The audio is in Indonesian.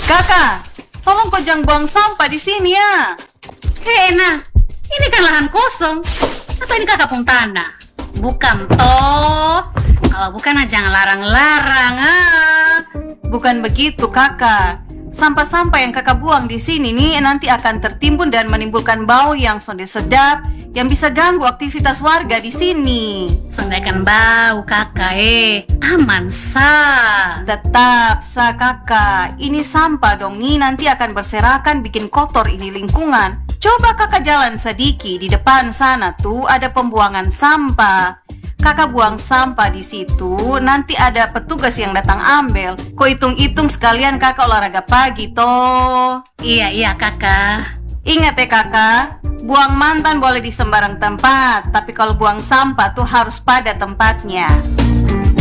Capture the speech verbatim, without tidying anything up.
Kakak, tolong kau jangan buang sampah di sini ya. Hei, nah, ini kan lahan kosong. Atau ini kakak pun tanah? Bukan toh? Kalau bukan, jangan larang-larang ah. Bukan begitu kakak. Sampah-sampah yang kakak buang di sini nih nanti akan tertimbun dan menimbulkan bau yang sonde sedap yang bisa ganggu aktivitas warga di sini. Sondekan bau kakak eh, aman sah. Tetap sah kakak. Ini sampah dong nih nanti akan berserakan bikin kotor ini lingkungan. Coba kakak jalan sedikit di depan sana tuh ada pembuangan sampah. Kakak buang sampah di situ, nanti ada petugas yang datang ambil. Kau hitung-hitung sekalian kakak olahraga pagi toh. Iya iya kakak. Ingat ya kakak, buang mantan boleh di sembarang tempat, tapi kalau buang sampah tuh harus pada tempatnya.